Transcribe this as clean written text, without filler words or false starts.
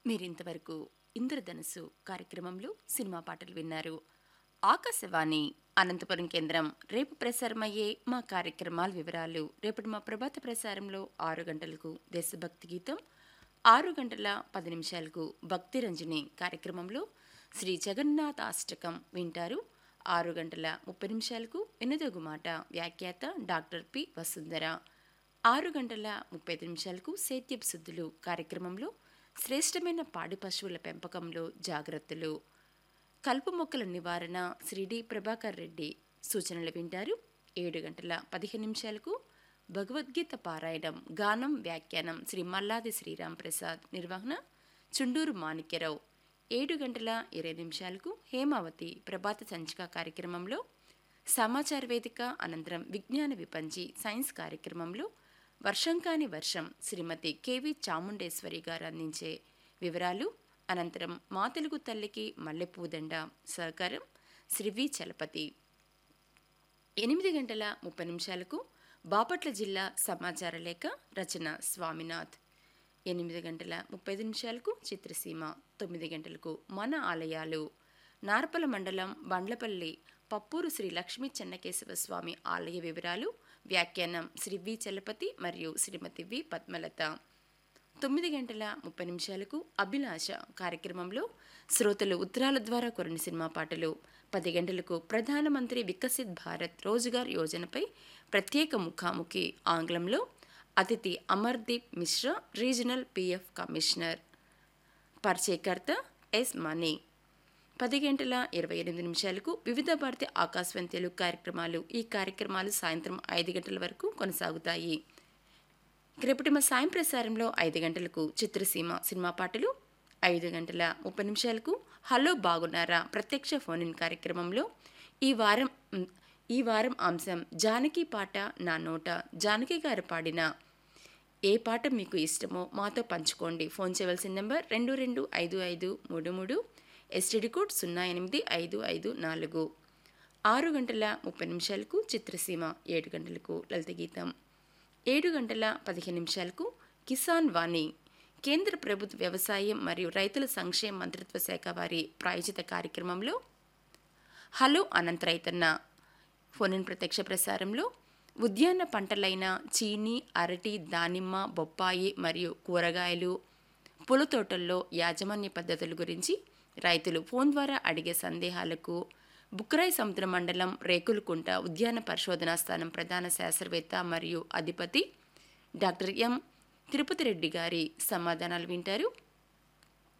మీరింతవరకు ఇంద్రధనుసు కార్యక్రమంలో సినిమా పాటలు విన్నారు. ఆకాశవాణి అనంతపురం కేంద్రం రేపు ప్రసారమయ్యే మా కార్యక్రమాల వివరాలు. రేపటి మా ప్రభాత ప్రసారంలో 6 గంటలకు దేశభక్తి గీతం, 6 గంటల 10 నిమిషాలకు భక్తి రంజని కార్యక్రమంలో శ్రీ జగన్నాథ అష్టకం వింటారు. 6 గంటల 30 నిమిషాలకు ఎనిమిదగు మాట వ్యాఖ్యాత డాక్టర్ పి వసుంధర. 6 గంటల 35 నిమిషాలకు సేద్యపు శుద్ధులు కార్యక్రమంలో శ్రేష్టమైన పాడి పశువుల పెంపకంలో జాగ్రత్తలు, కలుపు మొక్కల నివారణ శ్రీ డి ప్రభాకర్ రెడ్డి సూచనలు వింటారు. 7 గంటల 15 నిమిషాలకు భగవద్గీత పారాయణం, గానం, వ్యాఖ్యానం శ్రీ మల్లాది శ్రీరామ్ ప్రసాద్, నిర్వహణ చుండూరు మాణిక్యరావు. 7 గంటల 20 నిమిషాలకు హేమావతి ప్రభాత సంచిక కార్యక్రమంలో సమాచార వేదిక, అనంతరం విజ్ఞాన విపంచి సైన్స్ కార్యక్రమంలో వర్షం కాని వర్షం శ్రీమతి కెవి చాముండేశ్వరి గారు అందించే వివరాలు, అనంతరం మా తెలుగు తల్లికి మల్లెపూదండ సహకారం శ్రీ వి చలపతి. 8 గంటల 30 నిమిషాలకు బాపట్ల జిల్లా సమాచార లేఖ, రచన స్వామినాథ్. 8 గంటల 35 నిమిషాలకు చిత్రసీమ. 9 గంటలకు మన ఆలయాలు, నార్పల మండలం బండ్లపల్లి పప్పూరు శ్రీ లక్ష్మీ చెన్నకేశవ స్వామి ఆలయ వివరాలు, వ్యాఖ్యానం శ్రీ వి చలపతి మరియు శ్రీమతి వి పద్మలత. 9 గంటల 30 నిమిషాలకు అభిలాష కార్యక్రమంలో శ్రోతలు ఉత్తరాల ద్వారా కొరని సినిమా పాటలు. 10 గంటలకు ప్రధానమంత్రి వికసిత్ భారత్ రోజ్గార్ యోజనపై ప్రత్యేక ముఖాముఖి, ఆంగ్లంలో అతిథి Amardeep Mishra, regional PF commissioner, పరిచయకర్త ఎస్ మనీ. 10 గంటల 28 నిమిషాలకు వివిధ భారతి ఆకాశవాణి తెలుగు కార్యక్రమాలు. ఈ కార్యక్రమాలు సాయంత్రం 5 గంటల వరకు కొనసాగుతాయి. రేపటి మా సాయం ప్రసారంలో 5 గంటలకు చిత్రసీమ సినిమా పాటలు, 5 గంటల 30 నిమిషాలకు హలో బాగున్నారా ప్రత్యక్ష ఫోన్ ఇన్ కార్యక్రమంలో ఈ వారం అంశం జానకి పాట నా నోట. జానకి గారు పాడిన ఏ పాట మీకు ఇష్టమో మాతో పంచుకోండి. ఫోన్ చేయవలసిన నెంబర్ 225533, ఎస్టీడీ కోడ్ 08554. 6 గంటల 30 నిమిషాలకు చిత్రసీమ, 7 గంటలకు లలిత గీతం, 7 గంటల 15 నిమిషాలకు కిసాన్ వాణి కేంద్ర ప్రభుత్వ వ్యవసాయం మరియు రైతుల సంక్షేమ మంత్రిత్వ శాఖ వారి ప్రాయోజిత కార్యక్రమంలో హలో అనంత రైతన్న ఫోన్ ఇన్ ప్రత్యక్ష ప్రసారంలో ఉద్యాన పంటలైన చీని, అరటి, దానిమ్మ, బొప్పాయి మరియు కూరగాయలు, పూల తోటల్లో యాజమాన్య పద్ధతుల గురించి రైతులు ఫోన్ ద్వారా అడిగే సందేహాలకు బుక్రాయి సముద్ర మండలం రేకులకుంట ఉద్యాన పరిశోధనా స్థానం ప్రధాన శాస్త్రవేత్త మరియు అధిపతి డాక్టర్ ఎం తిరుపతి రెడ్డి గారి సమాధానాలు వింటారు.